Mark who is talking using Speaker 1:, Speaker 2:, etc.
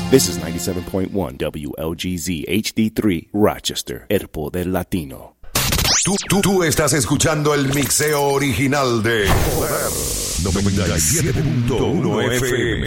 Speaker 1: This is 97.1 WLGZ HD3 Rochester, El Poder Latino.
Speaker 2: Tú estás escuchando el mixeo original de Poder 97.1 FM.